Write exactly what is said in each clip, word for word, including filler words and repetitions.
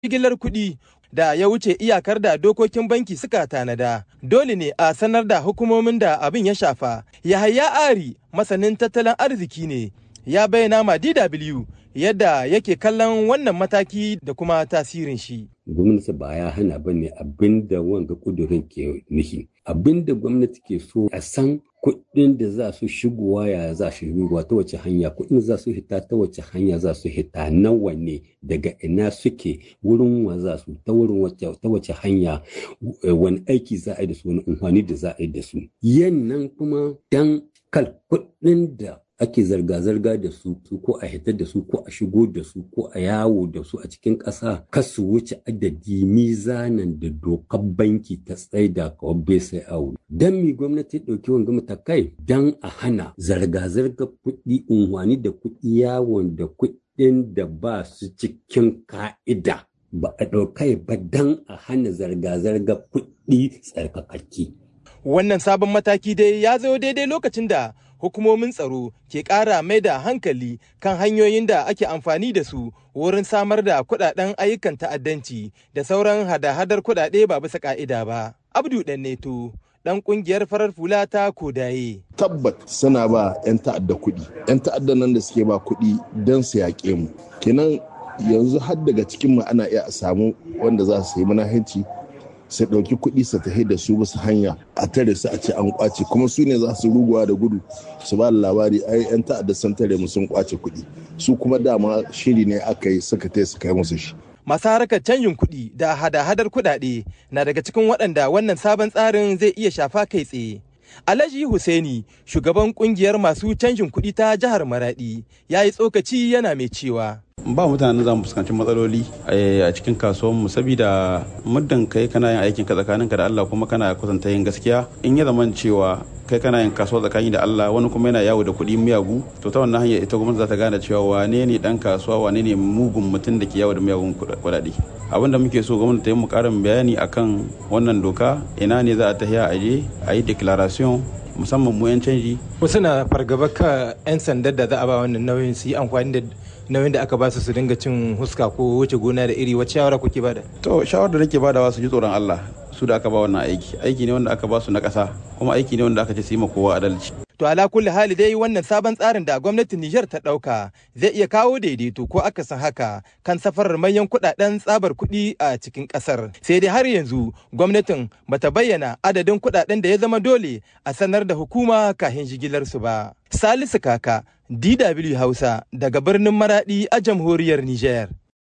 jigilar kuɗi da ya wuce iyakar da dokokin banki suka tanada. Dole ne a sanar da hukumomin da abin ya shafa. Yahaya Ari, masanin tattalin arziki ne, ya bayyana ma D W yadda yake kallon wannan mataki da kuma tasirin shi. Gwamnati ba ya hana ba ne abin da wanga kudurin ke nufi. Abin da gwamnati ke so a san kuɗin da za su shigowa ya za su shigowa ta wace hanya, kuɗin za su hita ta wace hanya za su hita, nawa ne, daga ina suke, wurin wa za su, ta wurin wace ta wace hanya, wani aiki za a yi da su, wani amfani da za a yi da su. Yannan kuma dan kal kuɗin da ake zarga-zarga da su ko a hitar da su ko a shigo da su ko a yawo da su a cikin ƙasa kasu wuce adadi mizanan da dokar banki ta tsaida kawai bai sai awo. Dan mi gwamnati ɗauki wanga matakai dan a hana zarga-zarga kuɗi, unhwani da kuɗi, yawon da kuɗin da ba su cikin ka'ida. Ba a ɗaukai ba dan a hana zarga-zarga kuɗi tsarkakakki. Wannan sabon mataki dai ya zo daidai lokacin da hukumomin tsaro ke ƙara mai da hankali kan hanyoyin da ake amfani da su wurin samar da kuɗaɗen ayyukan ta'addanci da sauran hada-hadar kuɗaɗe ba bisa ƙa'ida ba. Abdu Danneto, ɗan ƙungiyar farar fula ta Kodaye. Tabbat suna ba 'yan ta'adda kuɗi. 'Yan ta'adda nan da suke ba kuɗi don su yaƙe mu. Kenan yanzu har daga cikin mu ana iya samu wanda za su yi manahanci su ɗauki kuɗi su tafi da su bisa hanya a tare su a ce an kwace, kuma su ne za su ruguwa da gudu su ba labari ai 'yan ta'adda sun tare mu sun kwace kuɗi, su kuma dama shiri ne aka yi suka tai su kai musu shi. Masu harkar canjin kuɗi da hada-hadar kuɗaɗe na daga cikin waɗanda wannan sabon tsarin zai iya shafa kai tsaye. Alhaji Hussaini, shugaban kungiyar masu canjin kuɗi ta jihar Maradi, ya yi tsokaci yana mai cewa. Ba mutane za mu fuskanci matsaloli a cikin kasuwanmu saboda muddin kai kana yin aikin ka tsakaninka da Allah kuma kana kusanta yin gaskiya, in ya zama cewa kai kana yin kasuwa tsakani da Allah wani kuma yana yawo da kuɗi miyagu, to ta wannan hanyar ita gwamnati za ta gane cewa wane ne dan kasuwa wane ne mugun mutum da ke yawo da miyagun kuɗaɗe. Abin da muke so gwamnati ta yi mu ƙarin bayani akan wannan doka, ina ne za a tafiya a je a yi declaration musamman mu 'yan canji. Wasu na fargaba ka 'yan sandar da za a ba wannan nauyin su yi amfani da nauyin da aka ba su su dinga cin huska ko wuce gona da iri. Wacce shawara kuke bada? To shawarar da nake badawa su ji tsoron Allah, su da aka ba wannan aiki aiki ne wanda aka ba su na ƙasa, kuma aiki ne wanda aka ce su yi ma kowa adalci. To ala kulli hali dai wannan sabon tsarin da gwamnatin Nijar ta ɗauka zai iya kawo daidaito ko akasin haka kan safarar manyan kuɗaɗen tsabar kuɗi a cikin ƙasar. Sai dai har yanzu gwamnatin bata bayyana adadin kuɗaɗen da ya zama dole a sanar da hukuma kafin jigilar su ba. Salisu Kaka, D W Hausa daga birnin Maradi a jamhuriyar Nijar.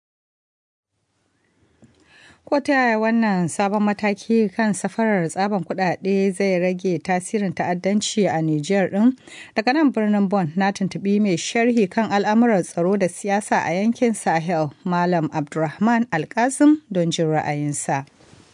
Ko ta yaya wannan sabon mataki kan safarar tsaban kuɗaɗe zai rage tasirin ta'addanci a Nijar ɗin? Daga nan birnin Bon na tuntuɓi mai sharhi kan al'amuran tsaro da siyasa a yankin Sahel, Malam Abdulrahman Alkazim, don jin ra'ayinsa.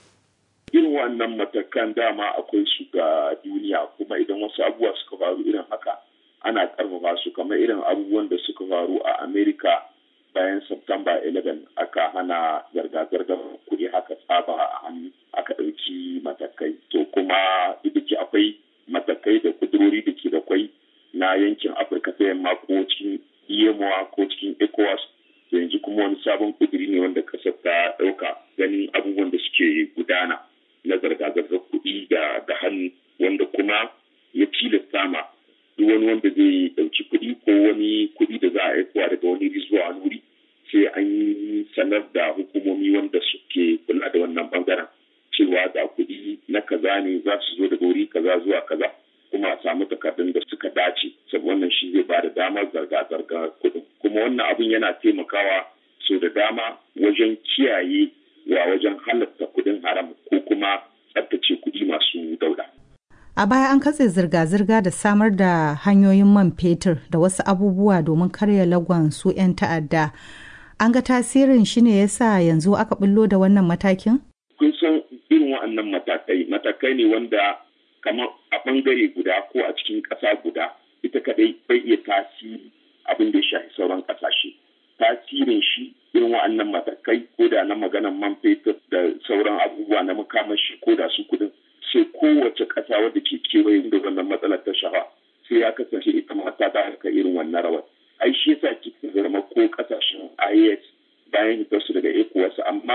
Irin wannan matakan dama akwai su ga duniya, kuma idan wasu abubuwa suka faru irin haka ana karfafa su, kamar irin abubuwan da suka faru a Amerika bayan September eleven aka hana zarga-zargar kuɗi haka tsaba a hannu, aka ɗauki matakai. To kuma ita ce akwai matakai da kudurori da ke da kwai na yankin Afirka ta yamma ko cikin E M O ko cikin ECOWAS. Yanzu kuma wani sabon kuduri ne wanda ƙasar ta ɗauka ganin abubuwan da suke gudana na zarga-zargar kuɗi da da hannu, wanda kuma ya tilasta ma duk wani wanda zai ɗauki kuɗi ko wani kuɗi da za a aikowa daga wani wuri zuwa wani wuri sai an yi sanar da hukumomi wanda suke kula da wannan bangaren cewa da kuɗi na kaza ne za su zo daga wuri kaza zuwa kaza, kuma a samu takardun da suka dace, saboda wannan shi zai ba da damar zarga-zarga kuɗin. Kuma wannan abin yana taimakawa so da dama wajen kiyaye wa wajen halatta kuɗin haram ko kuma tsaftace kuɗi masu dauda. A baya an katse zirga-zirga da samar da hanyoyin man fetur da wasu abubuwa domin karya lagon su 'yan ta'adda. An ga tasirin shi ne yasa yanzu aka bullo da wannan matakin? Kun san irin waɗannan matakai, matakai ne wanda kamar a ɓangare guda ko a cikin ƙasa guda ita kaɗai bai iya tasiri abin da ya shafi sauran ƙasashe. Tasirin shi irin waɗannan matakai ko da na maganar man fetur da sauran abubuwa na makamashi ko da su kuɗin, sai kowace ƙasa wadda ke kewaye da wannan matsalar ta shafa sai ya kasance ita ma ta taka irin wannan rawar. Ai shi yasa kika zama ko ƙasashen I A S bayan hitarsu daga ECOWAS amma